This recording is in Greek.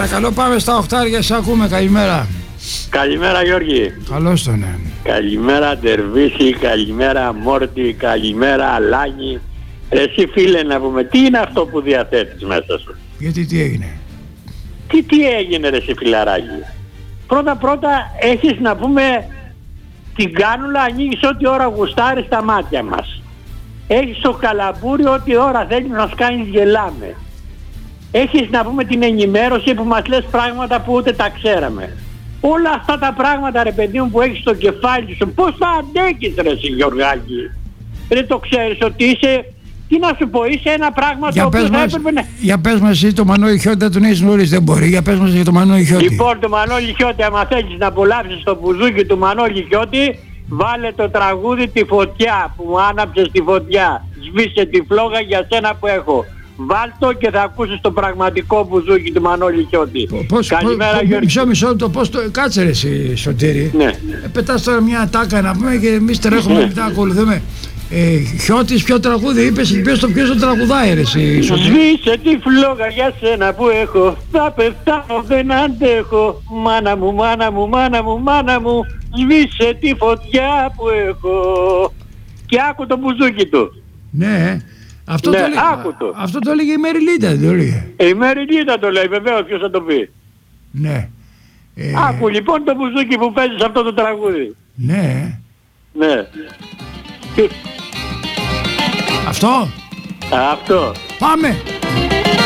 Παρακαλώ, πάμε στα οχτάρια, σε ακούμε. Καλημέρα. Καλημέρα Γιώργη. Καλώς τον. Καλημέρα Ντερβίση, καλημέρα Μόρτι, καλημέρα Αλάνη. Εσύ φίλε να πούμε, τι είναι αυτό που διαθέτεις μέσα σου? Γιατί τι έγινε? Τι έγινε ρε εσύ φιλαράκι? Πρώτα έχεις να πούμε την κάνουλα, ανοίγεις ό,τι ώρα γουστάρεις στα μάτια μας. Έχεις το καλαμπούρι, ό,τι ώρα θέλεις να μας κάνεις γελάμε. Έχεις να πούμε την ενημέρωση που μας λες πράγματα που ούτε τα ξέραμε. Όλα αυτά τα πράγματα ρε παιδί μου που έχεις στο κεφάλι σου, πώς θα αντέξεις ρε εσύ Γιωργάκη? Δεν το ξέρεις ότι είσαι, τι να σου πω, είσαι ένα πράγμα Για το οποίο θα μας, έπρεπε να... Για πες μας εσύ το Μανώλη Χιώτη, δεν τον έχεις γνωρίσει, δεν μπορεί. Για πες μας για το Μανώλη Χιώτη. Λοιπόν, το Μανώλη Χιώτη, άμα θέλεις να απολαύσεις το μπουζούκι του Μανώλη Χιώτη, βάλε το τραγούδι «Τη φωτιά» που μου άναψες τη φωτιά. Σβήσε τη φλόγα για σένα που έχω. Βάλτο και θα ακούσεις το πραγματικό μπουζούκι του Μανώλη Χιώτη. Καλημέρα Γιώργη. Μισό το πώς το... Κάτσε ρε εσύ Σωτήρη. Ναι. Πετάς τώρα μια τάκα να πούμε και εμείς τρέχουμε μετά ακολουθούμε. Χιώτης, ποιο τραγούδι είπες, ποιος το τραγουδάει ρε εσύ Σωτήρη? Σβήσε τη φλόγα για σένα που έχω. Θα πεθάνω, δεν αντέχω. Μάνα μου, μάνα μου, μάνα μου, μάνα μου. Σβήσε τη φωτιά που έχω. Και άκου το μπουζούκι του. Ναι. Αυτό, ναι, αυτό το έλεγε η Μεριλίτα, δεν το έλεγε? Η Μεριλίτα το λέει, βεβαίως, ποιος θα το πει. Ναι. Άκου λοιπόν το μπουζούκι που παίζει σε αυτό το τραγούδι. Ναι. Ναι. Αυτό. Αυτό. Πάμε.